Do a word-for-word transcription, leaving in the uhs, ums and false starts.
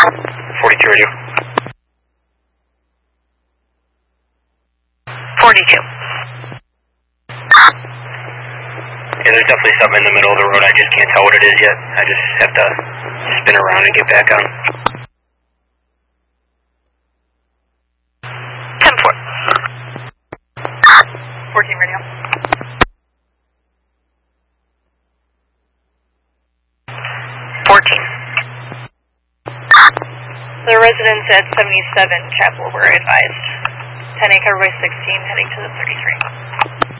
forty-two radio. forty-two. Yeah, there's definitely something in the middle of the road. I just can't tell what it is yet. I just have to spin around and get back on. ten four. fourteen radio. fourteen. The residents at seventy-seven Chapel were advised. ten acre by sixteen heading to the thirty-three.